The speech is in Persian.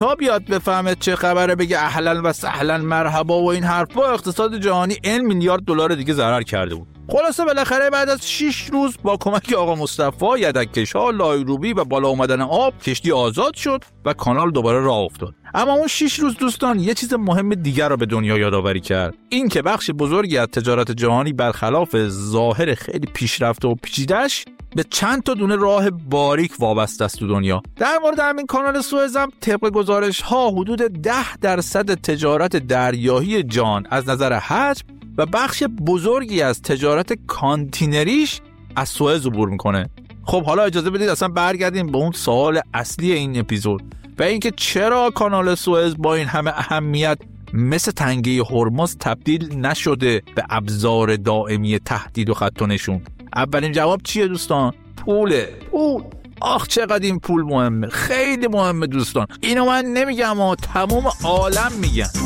تا بیاد بفهمه چه خبره بگه اهلا و سهلا مرحبا و این حرفا، اقتصاد جهانی 1 میلیارد دلار دیگه ضرر کرده بود. خلاصه بالاخره بعد از 6 روز با کمک آقا مصطفی، یدک‌کش‌ها، لایروبی و بالا اومدن آب، کشتی آزاد شد و کانال دوباره راه افتاد. اما اون 6 روز دوستان یه چیز مهم دیگر رو به دنیا یادآوری کرد، این که بخش بزرگی از تجارت جهانی برخلاف ظاهر خیلی پیشرفته و پیچیده‌اش به چند تا دونه راه باریک وابسته است تو دنیا. در مورد همین کانال سوئز هم طبق گزارش‌ها حدود 10% تجارت دریایی جهان از نظر حجم و بخش بزرگی از تجارت کانتینریش از سوئز عبور میکنه. خب حالا اجازه بدید اصلا برگردیم به اون سوال اصلی این اپیزود و اینکه چرا کانال سوئز با این همه اهمیت مثل تنگه هرمز تبدیل نشده به ابزار دائمی تهدید و خط و نشون. اولین جواب چیه دوستان؟ پول. آخ چقدر این پول مهمه، خیلی مهمه دوستان. اینو من نمیگم، تمام عالم میگن.